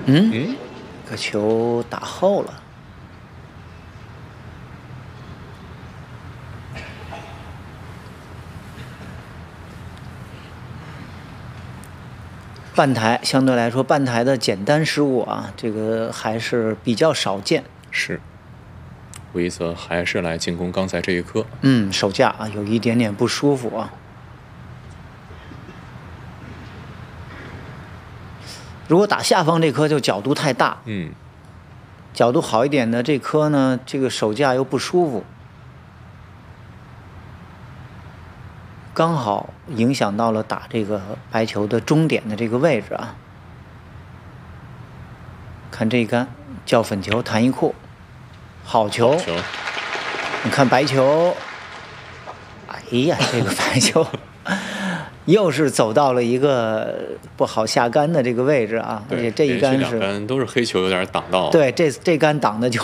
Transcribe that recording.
这个球打后了。半台相对来说，半台的简单失误啊，这个还是比较少见。 是，维泽还是来进攻刚才这一颗。 手架啊有一点点不舒服啊。如果打下方这颗就角度太大，角度好一点的这颗呢，这个手架又不舒服，刚好影响到了打这个白球的终点的这个位置啊。看这一杆叫粉球弹一库，好球！你看白球，哎呀，这个白球又是走到了一个不好下杆的这个位置啊，而且这一杆是两杆都是黑球，有点挡到。 对，这杆挡的就